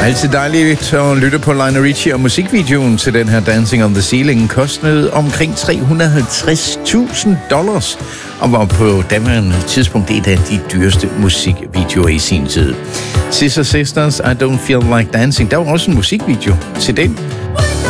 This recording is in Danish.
Altid dejligt at lytte på Lionel Richie, og musikvideoen til den her Dancing on the Ceiling kostede omkring $350.000 og var på daværende tidspunkt et af de dyreste musikvideoer i sin tid. Scissor Sisters, I Don't Feel Like Dancing, der var også en musikvideo til den.